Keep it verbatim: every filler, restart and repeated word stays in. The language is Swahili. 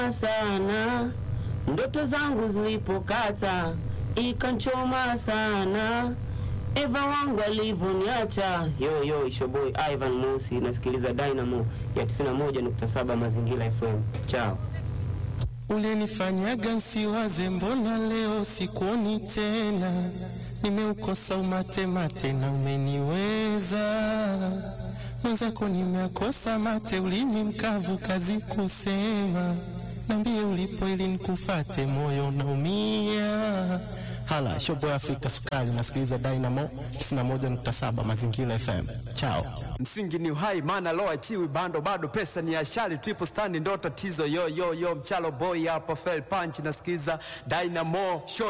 sana, ndoto zangu zilipokata ikanchoma sana, Eva wangu alivoniacha. Yo yo, it's your boy Ivan Mosi, nasikiliza Dynamo ya tisini na moja nukta saba Mazingira F M. Ciao. Ulinifanyaga nsiwaze, mbona leo sikuoni tena, nimeukosa umate mate na umeniweza, mwenzako nimeakosa mate, ulimi mkavu kazi kusema, nambie ulipo ili nikufate, moyo unaumia. Hala, shobo Afrika Sukari, nasikiliza Dynamo tisini na moja nukta saba Mazingira F M. Ciao. Msingi ni uhai, maana loa chiwi bando bado pesa ni ashali, triple stand ndo tatizo. Yo yo yo, mchalo boy hapa, fell punch, nasikiliza Dynamo show.